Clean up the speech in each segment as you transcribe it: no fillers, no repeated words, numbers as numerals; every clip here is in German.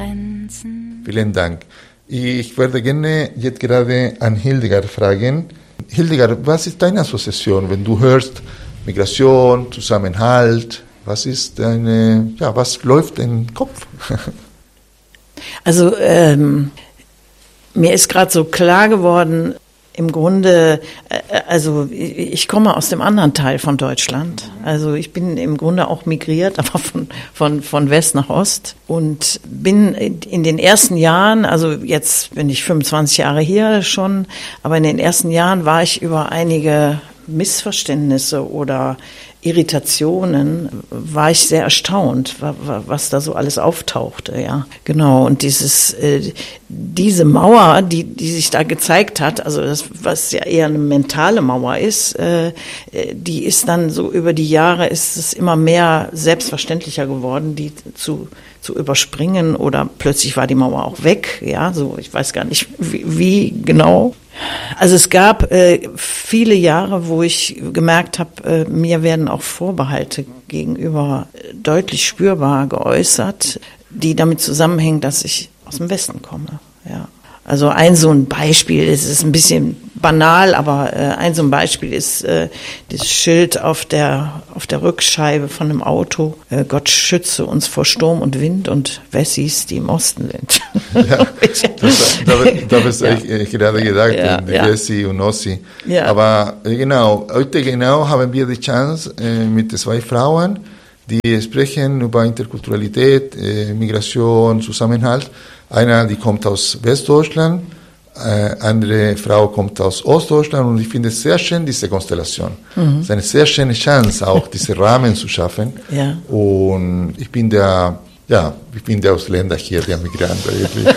Grenzen. Vielen Dank. Ich werde gerne jetzt gerade an Hildegard fragen. Hildegard, was ist deine Assoziation, wenn du hörst Migration, Zusammenhalt? Was ist was läuft im Kopf? Also mir ist gerade so klar geworden, im Grunde, also ich komme aus dem anderen Teil von Deutschland. Also ich bin im Grunde auch migriert, aber von West nach Ost und bin in den ersten Jahren, also jetzt bin ich 25 Jahre hier schon, aber in den ersten Jahren war ich über einige Missverständnisse oder Irritationen, war ich sehr erstaunt, was da so alles auftauchte, ja. Genau, und diese Mauer, die sich da gezeigt hat, also das, was ja eher eine mentale Mauer ist, die ist dann so über die Jahre, ist es immer mehr selbstverständlicher geworden, die zu überspringen, oder plötzlich war die Mauer auch weg, ja, so, ich weiß gar nicht, wie genau. Also es gab viele Jahre, wo ich gemerkt habe, mir werden auch Vorbehalte gegenüber deutlich spürbar geäußert, die damit zusammenhängen, dass ich aus dem Westen komme. Ja. Also so ein Beispiel, es ist ein bisschen banal, aber so ein Beispiel ist das Schild auf der Rückscheibe von einem Auto: Gott schütze uns vor Sturm und Wind und Wessis, die im Osten sind. Ja, da habe ich gerade gedacht, Wessi und Ossi. Ja. Aber heute haben wir die Chance mit 2 Frauen, die sprechen über Interkulturalität, Migration, Zusammenhalt. Eine, die kommt aus Westdeutschland, andere Frau kommt aus Ostdeutschland, und ich finde es sehr schön, diese Konstellation. Es ist eine sehr schöne Chance, auch diese Rahmen zu schaffen. Ja. Und ich bin der Ausländer hier, der Migrant eigentlich.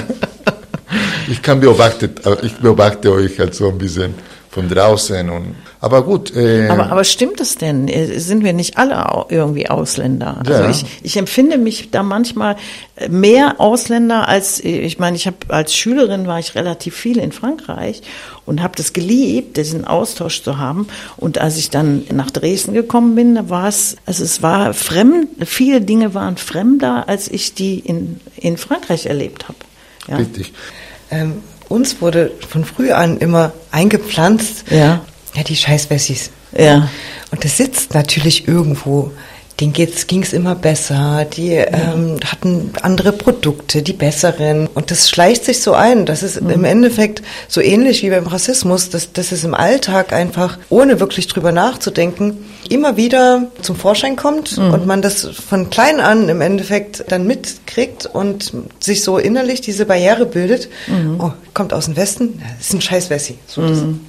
Ich beobachte euch halt so ein bisschen von draußen. Aber gut. Aber stimmt es denn? Sind wir nicht alle irgendwie Ausländer? Ja. Also ich empfinde mich da manchmal mehr Ausländer als, ich meine, als Schülerin war ich relativ viel in Frankreich und habe das geliebt, diesen Austausch zu haben. Und als ich dann nach Dresden gekommen bin, da war es war fremd, viele Dinge waren fremder, als ich die in Frankreich erlebt habe. Ja. Richtig. Uns wurde von früh an immer eingepflanzt, die scheiß Wessis. Ja. Und das sitzt natürlich irgendwo. Denen ging's immer besser, die hatten andere Produkte, die besseren. Und das schleicht sich so ein. Das ist im Endeffekt so ähnlich wie beim Rassismus, dass es im Alltag einfach, ohne wirklich drüber nachzudenken, immer wieder zum Vorschein kommt und man das von klein an im Endeffekt dann mitkriegt und sich so innerlich diese Barriere bildet. Oh, kommt aus dem Westen, das ist ein scheiß Wessi. So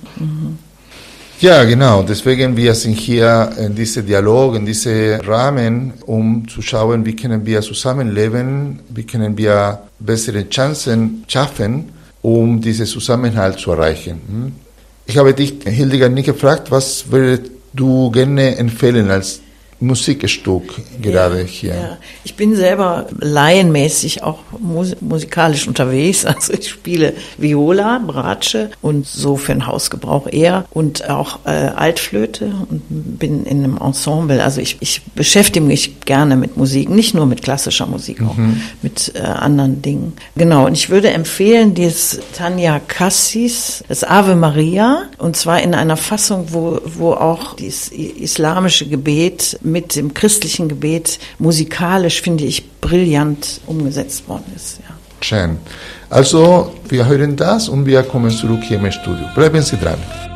Ja, genau. Deswegen wir sind hier in diesem Dialog, in diesem Rahmen, um zu schauen, wie können wir zusammenleben, wie können wir bessere Chancen schaffen, um diesen Zusammenhalt zu erreichen. Ich habe dich, Hildegard, nicht gefragt, was würdest du gerne empfehlen als Musikstück gerade hier? Ja. Ich bin selber laienmäßig auch musikalisch unterwegs. Also ich spiele Viola, Bratsche und so für den Hausgebrauch eher und auch Altflöte und bin in einem Ensemble. Also ich beschäftige mich gerne mit Musik, nicht nur mit klassischer Musik, auch mit anderen Dingen. Genau, und ich würde empfehlen dieses Tanja Kassis, das Ave Maria, und zwar in einer Fassung, wo auch dieses islamische Gebet mit dem christlichen Gebet musikalisch, finde ich, brillant umgesetzt worden ist. Ja. Schön. Also, wir hören das und wir kommen zurück hier im Studio. Bleiben Sie dran.